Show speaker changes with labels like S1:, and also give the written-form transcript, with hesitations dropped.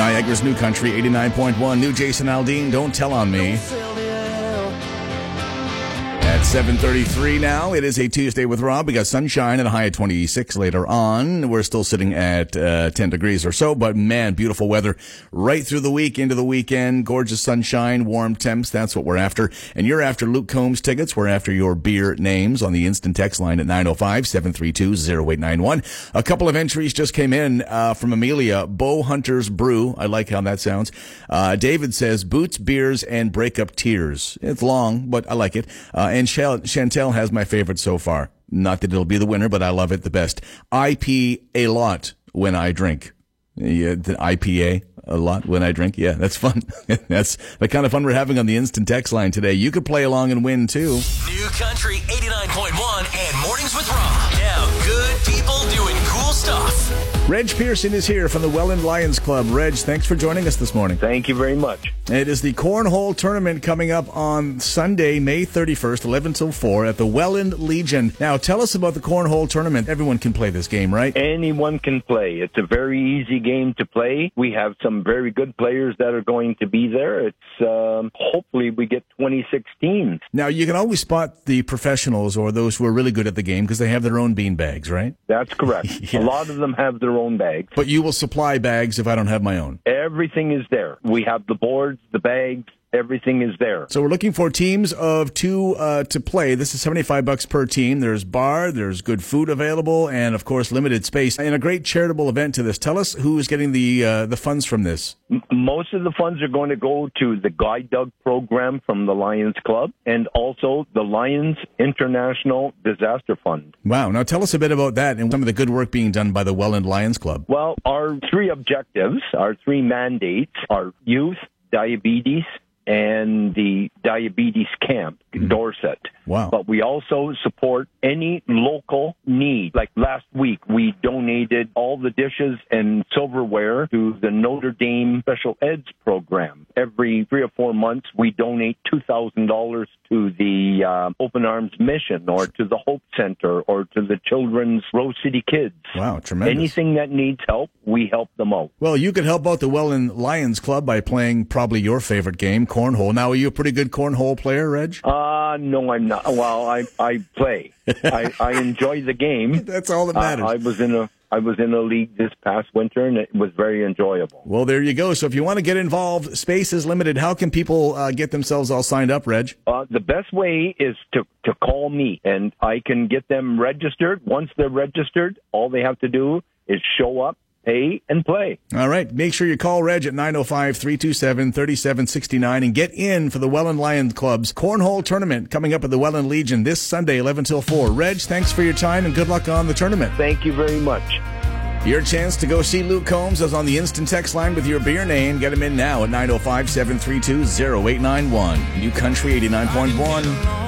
S1: Niagara's New Country, 89.1. New Jason Aldean, Don't Tell on Me. At 7:33 now, it is a Tuesday with Rob. We got sunshine and a high of 26 later on. We're still sitting at 10 degrees or so, but man, beautiful weather right through the week, into the weekend. Gorgeous sunshine, warm temps. That's what we're after. And you're after Luke Combs tickets. We're after your beer names on the instant text line at 905-732-0891. A couple of entries just came in from Amelia. Bow Hunter's Brew. I like how that sounds. David says, Boots, Beers, and Breakup Tears. It's long, but I like it. And Chantel has my favorite so far. Not that it'll be the winner, but I love it the best. I pee a lot when I drink. Yeah, the IPA a lot when I drink. Yeah, that's fun. That's the kind of fun we're having on the instant text line today. You could play along and win too.
S2: New Country 89.1 and Mornings with Rob. Now, good people doing cool stuff.
S1: Reg Pearson is here from the Welland Lions Club. Reg, thanks for joining us this morning.
S3: Thank you very much.
S1: It is the Cornhole Tournament coming up on Sunday, May 31st, 11 till 4 at the Welland Legion. Now, tell us about the Cornhole Tournament. Everyone can play this game, right?
S3: Anyone can play. It's a very easy game to play. We have some very good players that are going to be there. It's hopefully we get 26 teams.
S1: Now, you can always spot the professionals or those who are really good at the game because they have their own bean bags, right?
S3: That's correct.
S1: Yeah.
S3: A lot of them have their own bags.
S1: But you will supply bags if I don't have my own.
S3: Everything is there. We have the boards, the bags, everything is there.
S1: So we're looking for teams of two to play. This is $75 per team. There's bar, there's good food available, and of course limited space. And a great charitable event to this. Tell us who is getting the funds from this.
S3: Most of the funds are going to go to the Guide Dog program from the Lions Club and also the Lions International Disaster Fund.
S1: Wow. Now tell us a bit about that and some of the good work being done by the Welland Lions Club.
S3: Well, our three objectives, our three mandates are youth, diabetes, and the diabetes camp, Dorset.
S1: Wow.
S3: But we also support any local need. Like last week, we donated all the dishes and silverware to the Notre Dame Special Eds program. Every 3 or 4 months, we donate $2,000 to the Open Arms Mission or to the Hope Center or to the Children's Rose City Kids.
S1: Wow, tremendous.
S3: Anything that needs help, we help them out.
S1: Well, you could help out the Welland Lions Club by playing probably your favorite game, cornhole. Now, are you a pretty good cornhole player, Reg?
S3: No, I'm not. Well, I play. I enjoy the game.
S1: That's all that matters.
S3: I was in a league this past winter, and it was very enjoyable.
S1: Well, there you go. So if you want to get involved, space is limited. How can people get themselves all signed up, Reg?
S3: The best way is to call me, and I can get them registered. Once they're registered, all they have to do is show up, pay, and play. All
S1: right. Make sure you call Reg at 905-327-3769 and get in for the Welland Lions Club's Cornhole Tournament coming up at the Welland Legion this Sunday, 11 till 4. Reg, thanks for your time and good luck on the tournament.
S3: Thank you very much.
S1: Your chance to go see Luke Combs is on the instant text line with your beer name. Get him in now at 905-732-0891. New Country 89.1.